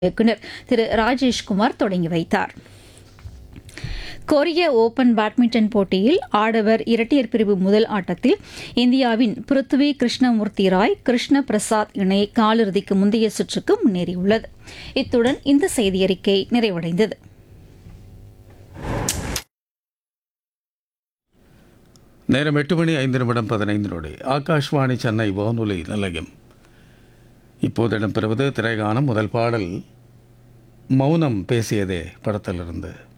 இயக்குனர் திரு ராஜேஷ்குமார் தொடங்கி வைத்தார். கொரிய ஓபன் பேட்மிண்டன் போட்டியில் ஆடவர் இரட்டையர் பிரிவு முதல் ஆட்டத்தில் இந்தியாவின் பிருத்வி கிருஷ்ணமூர்த்தி ராய் கிருஷ்ண பிரசாத் இணை காலிறுதிக்கு முந்தைய சுற்றுக்கு முன்னேறியுள்ளது. இத்துடன் இந்த செய்தியறிக்கை நிறைவடைந்தது. நேரம் 8:05 ஆகாஷ்வாணி சென்னை வானொலி நிலையம். இப்போது இடம்பெறுவது திரைகானம். முதல் பாடல் மௌனம் பேசியதே படத்திலிருந்து.